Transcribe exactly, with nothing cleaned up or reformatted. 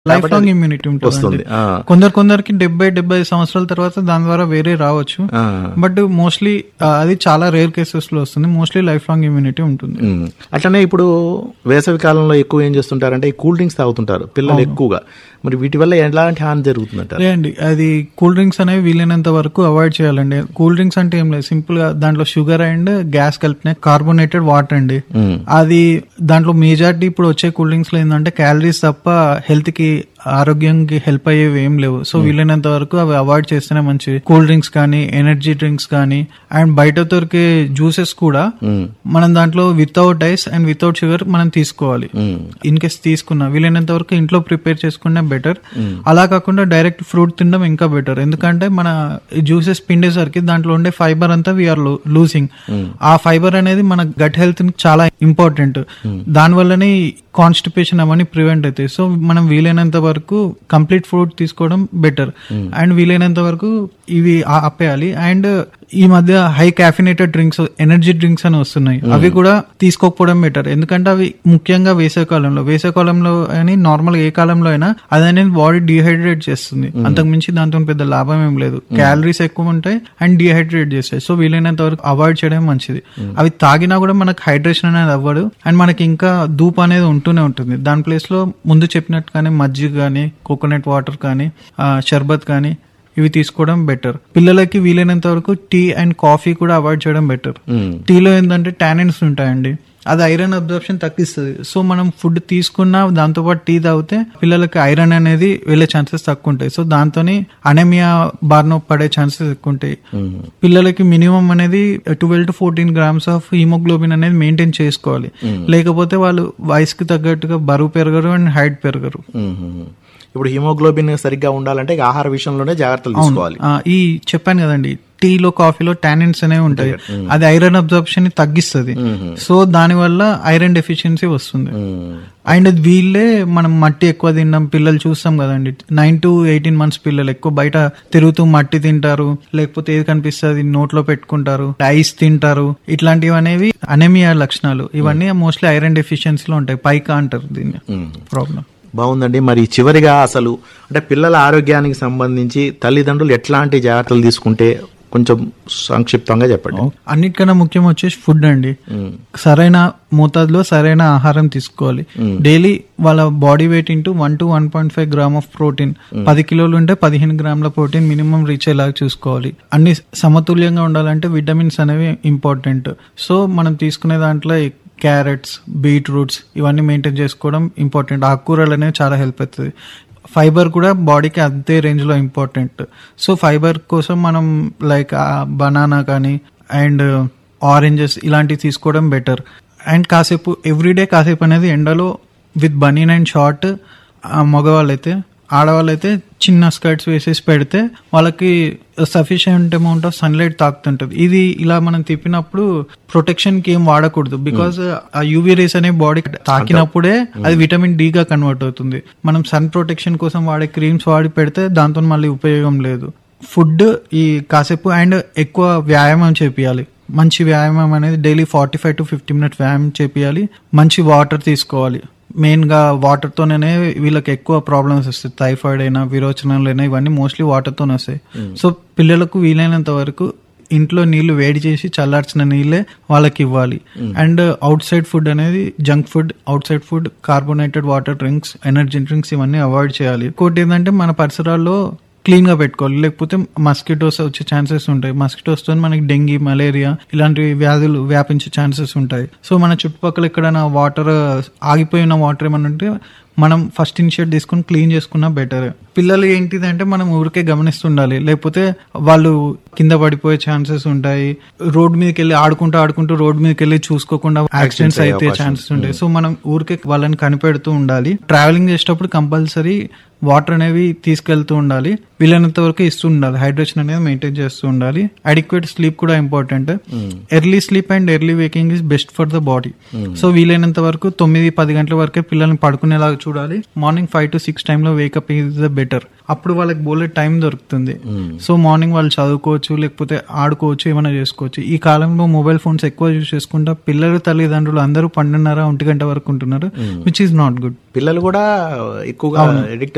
Life long immunity ఉంటుంది. కొందరు కొందరికి డెబ్బై డెబ్బై సంవత్సరాల తర్వాత దాని ద్వారా వేరే రావచ్చు, బట్ మోస్ట్లీ అది చాలా రేర్ కేసెస్ లో వస్తుంది. మోస్ట్లీ లైఫ్ లాంగ్ ఇమ్యూనిటీ ఉంటుంది. అట్లనే ఇప్పుడు వేసవి కాలంలో ఎక్కువ ఏం చేస్తుంటారంటే ఈ కూల్ డ్రింక్స్ తాగుతుంటారు పిల్లలు ఎక్కువగా. మరి వీటి వల్ల ఎలాంటి హాని జరుగుతుందంటారు? అండి, అది కూల్ డ్రింక్స్ అనేవి వీలైనంత వరకు అవాయిడ్ చేయాలండి. కూల్ డ్రింక్స్ అంటే ఏం లేదు, సింపుల్ గా దాంట్లో షుగర్ అండ్ గ్యాస్ కలిపిన కార్బోనేటెడ్ వాటర్ అండి. అది దాంట్లో మేజారిటీ ఇప్పుడు వచ్చే కూల్ డ్రింక్స్ లో ఏంటంటే క్యాలరీస్ తప్ప హెల్త్ కి ఆరోగ్యానికి హెల్ప్ అయ్యేవి ఏం లేవు. సో వీలైనంత వరకు అవి అవాయిడ్ చేస్తేనే మంచిది. కూల్ డ్రింక్స్ కానీ ఎనర్జీ డ్రింక్స్ కానీ అండ్ బయట దొరికే జ్యూసెస్ కూడా మనం దాంట్లో without ice and without sugar మనం తీసుకోవాలి. ఇన్ కేస్ తీసుకున్నా వీలైనంత వరకు ఇంట్లో ప్రిపేర్ చేసుకున్నా బెటర్. అలా కాకుండా డైరెక్ట్ ఫ్రూట్ తినడం ఇంకా బెటర్. ఎందుకంటే మన జ్యూసెస్ పిండేసరికి దాంట్లో ఉండే ఫైబర్ అంతా వీఆర్ లూజింగ్. ఆ ఫైబర్ అనేది మన గట్ హెల్త్ చాలా ఇంపార్టెంట్. దాని వల్లనే కాన్స్టిపేషన్ అవన్నీ ప్రివెంట్ అవుతాయి. సో మనం వీలైనంత వరకు కంప్లీట్ ఫ్రూట్ తీసుకోవడం బెటర్. అండ్ వీలైనంత వరకు ఇవి ఆపేయాలి. అండ్ ఈ మధ్య high caffeinated drinks, energy drinks అని వస్తున్నాయి, అవి కూడా తీసుకోకపోవడం బెటర్. ఎందుకంటే అవి ముఖ్యంగా వేసవికాలంలో వేసవికాలంలో అని నార్మల్ ఏ కాలంలో అయినా అదనేది బాడీ డిహైడ్రేట్ చేస్తుంది. అంతకు మించి దాంతో పెద్ద లాభం ఏం లేదు. క్యాలరీస్ ఎక్కువ ఉంటాయి అండ్ డిహైడ్రేట్ చేస్తాయి. సో వీలైనంత వరకు అవాయిడ్ చేయడం మంచిది. అవి తాగినా కూడా మనకు హైడ్రేషన్ అనేది అవ్వదు అండ్ మనకి ఇంకా ధూప్ అనేది ఉంటూనే ఉంటుంది. దాని ప్లేస్ లో ముందు చెప్పినట్టుగానే మజ్జిగ కానీ కోకోనట్ వాటర్ కానీ షర్బత్ కానీ ఇవి తీసుకోవడం బెటర్. పిల్లలకి వీలైనంత వరకు టీ అండ్ కాఫీ కూడా అవాయిడ్ చేయడం బెటర్. టీలో ఏంటంటే టానిన్స్ ఉంటాయండి, అది ఐరన్ అబ్జర్ప్షన్ తగ్గిస్తుంది. సో మనం ఫుడ్ తీసుకున్నా దాంతో పాటు టీ తాగితే పిల్లలకి ఐరన్ అనేది వెళ్లే ఛాన్సెస్ తక్కువ ఉంటాయి. సో దాంతో అనెమియా బారిన పడే ఛాన్సెస్ ఎక్కువ ఉంటాయి. పిల్లలకి మినిమం అనేది twelve to fourteen grams of haemoglobin అనేది మెయింటైన్ చేసుకోవాలి. లేకపోతే వాళ్ళు వయసుకి తగ్గట్టుగా బరువు పెరగరు అండ్ హైట్ పెరగరు. ఇప్పుడు హిమోగ్లోబిన్ సరిగ్గా ఉండాలంటే ఆహార విషయంలోనే జాగ్రత్తలు తీసుకోవాలి. ఈ చెప్పాను కదండి, టీలో కాఫీలో టానిన్స్ అనేవి ఉంటాయి, అది ఐరన్ అబ్జర్ప్షన్ ని తగ్గిస్తుంది. సో దాని వల్ల ఐరన్ డెఫిషియన్సీ వస్తుంది. అండ్ వీళ్ళే మనం మట్టి ఎక్కువ తిన్నాం పిల్లలు చూస్తాం కదండి, నైన్ టు ఎయిటీన్ మంత్స్ పిల్లలు ఎక్కువ బయట తిరుగుతూ మట్టి తింటారు, లేకపోతే ఏది కనిపిస్తుంది నోట్లో పెట్టుకుంటారు, ఐస్ తింటారు. ఇట్లాంటివి అనేవి అనెమియా లక్షణాలు. ఇవన్నీ మోస్ట్లీ ఐరన్ డెఫిషియన్సీలో ఉంటాయి. పైకా అంటారు దీన్ని ప్రాబ్లం. బాగుందండి. మరి చివరిగా అసలు అంటే పిల్లల ఆరోగ్యానికి సంబంధించి తల్లిదండ్రులు ఎట్లాంటి జాగ్రత్తలు తీసుకుంటే కొంచెం సంక్షిప్తంగా చెప్పండి. అన్నిటికన్నా ముఖ్యం వచ్చేసి ఫుడ్ అండి. సరైన మోతాదులో సరైన ఆహారం తీసుకోవాలి. డైలీ వాళ్ళ body weight into one to one point five gram of protein, పది కిలోలు ఉంటే పదిహేను గ్రాముల ప్రోటీన్ మినిమం రీచ్ అయ్యేలాగా చూసుకోవాలి. అన్ని సమతుల్యంగా ఉండాలంటే విటమిన్స్ అనేవి ఇంపార్టెంట్. సో మనం తీసుకునే దాంట్లో క్యారెట్స్, బీట్రూట్స్ ఇవన్నీ మెయింటైన్ చేసుకోవడం ఇంపార్టెంట్. ఆకుకూరలు అనేవి చాలా హెల్ప్ అవుతుంది. ఫైబర్ కూడా బాడీకి అంతే రేంజ్ లో ఇంపార్టెంట్. సో ఫైబర్ కోసం మనం లైక్ బనానా కానీ అండ్ ఆరెంజెస్ ఇలాంటివి తీసుకోవడం బెటర్. అండ్ కాసేపు ఎవ్రీడే కాసేపు అనేది ఎండలో విత్ బనీన్ అండ్ షార్ట్, మగవాళ్ళైతే ఆడవాళ్ళైతే చిన్న స్కర్ట్స్ వేసేసి పెడితే వాళ్ళకి సఫిషియంట్ అమౌంట్ ఆఫ్ సన్లైట్ తాకుతుంటది. ఇది ఇలా మనం తిప్పినప్పుడు ప్రొటెక్షన్ కి ఏం వాడకూడదు, బికాస్ ఆ యూవీ రేస్ అనే బాడీ తాకినప్పుడే అది విటమిన్ డి గా కన్వర్ట్ అవుతుంది. మనం సన్ ప్రొటెక్షన్ కోసం వాడే క్రీమ్స్ వాడి పెడితే దాంతో మళ్ళీ ఉపయోగం లేదు. ఫుడ్ ఈ కాసేపు అండ్ ఎక్కువ వ్యాయామం చేపియాలి. మంచి వ్యాయామం అనేది daily forty five to fifty minutes వ్యాయామం చేపియాలి. మంచి వాటర్ తీసుకోవాలి. మెయిన్ గా వాటర్ తోనే వీళ్ళకి ఎక్కువ ప్రాబ్లమ్స్ వస్తాయి. టైఫాయిడ్ అయినా విరోచనాలు అయినా ఇవన్నీ మోస్ట్లీ వాటర్ తోనే వస్తాయి. సో పిల్లలకు వీలైనంత వరకు ఇంట్లో నీళ్లు వేడి చేసి చల్లార్చిన నీళ్ళే వాళ్ళకి ఇవ్వాలి. అండ్ అవుట్ సైడ్ ఫుడ్ అనేది junk food, out side food, carbonated water drinks, energy drinks ఇవన్నీ అవాయిడ్ చేయాలి. ఇంకోటి ఏంటంటే మన పరిసరాల్లో క్లీన్ గా పెట్టుకోవాలి, లేకపోతే మస్కిటోస్ వచ్చే ఛాన్సెస్ ఉంటాయి. మస్కిటోస్ తో మనకి డెంగీ, మలేరియా ఇలాంటి వ్యాధులు వ్యాపించే ఛాన్సెస్ ఉంటాయి. సో మన చుట్టుపక్కల ఎక్కడైనా వాటర్ ఆగిపోయిన వాటర్ ఏమన్నా ఉంటే మనం ఫస్ట్ ఇనిషియేట్ తీసుకుని క్లీన్ చేసుకున్నా బెటర్. పిల్లలు ఏంటిదంటే మనం ఊరికే గమనిస్తుండాలి, లేకపోతే వాళ్ళు కింద పడిపోయే ఛాన్సెస్ ఉంటాయి. రోడ్ మీదకి వెళ్ళి ఆడుకుంటూ ఆడుకుంటూ రోడ్ మీదకి వెళ్ళి చూసుకోకుండా యాక్సిడెంట్స్ అయితే ఛాన్సెస్ ఉంటాయి. సో మనం ఊరికే వాళ్ళని కనిపెడుతూ ఉండాలి. ట్రావెలింగ్ చేసేటప్పుడు కంపల్సరీ వాటర్ అనేవి తీసుకెళ్తూ ఉండాలి. వీలైనంత వరకు ఇస్తూ ఉండాలి. హైడ్రేషన్ అనేది మెయింటైన్ చేస్తూ ఉండాలి. అడిక్వేట్ స్లీప్ కూడా important. Early sleep and early waking is best for the body. So వీలైనంత వరకు తొమ్మిది పది గంటల వరకే పిల్లల్ని పడుకునేలాగా చూడాలి. మార్నింగ్ ఫైవ్ టు సిక్స్ టైంలో వేకప్ ఈజ్ ద బెటర్. అప్పుడు వాళ్ళకి బోలే టైం దొరుకుతుంది. సో మార్నింగ్ వాళ్ళు చదువుకోవచ్చు, లేకపోతే ఆడుకోవచ్చు, ఏమైనా చేసుకోవచ్చు. ఈ కాలంలో మొబైల్ ఫోన్స్ ఎక్కువ యూజ్ చేసుకుంటా పిల్లలు, తల్లిదండ్రులు అందరూ పన్నెండున్నర ఒంటి గంట వరకు ఉంటున్నారు, విచ్ ఈస్ నాట్ గుడ్. పిల్లలు కూడా ఎక్కువగా ఎడిక్ట్